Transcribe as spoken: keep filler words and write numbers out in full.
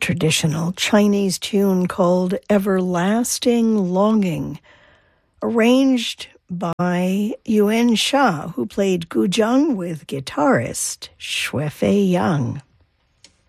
traditional Chinese tune called Everlasting Longing, arranged by Yuan Sha, who played guzheng with guitarist Xue Fei Yang.